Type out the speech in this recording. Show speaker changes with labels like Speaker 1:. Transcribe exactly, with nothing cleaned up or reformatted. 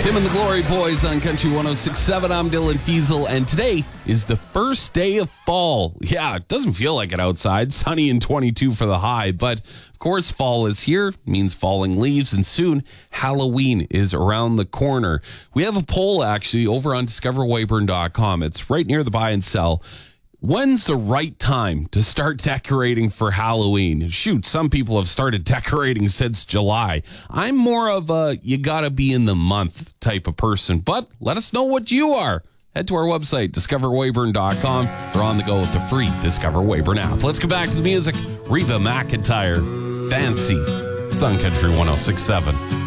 Speaker 1: Tim and the Glory Boys on Country one oh six point seven. I'm Dylan Fiesel, and today is the first day of fall. Yeah, it doesn't feel like it outside. Sunny and twenty-two for the high, but of course fall is here, means falling leaves, and soon Halloween is around the corner. We have a poll actually over on discover weyburn dot com. It's right near the buy and sell. When's the right time to start decorating for Halloween? Shoot, some people have started decorating since July. I'm more of a you gotta be in the month type of person, but let us know what you are. Head to our website, discover weyburn dot com, or on the go with the free Discover Weyburn app. Let's get back to the music. Reba McEntire, Fancy. It's on Country one oh six point seven.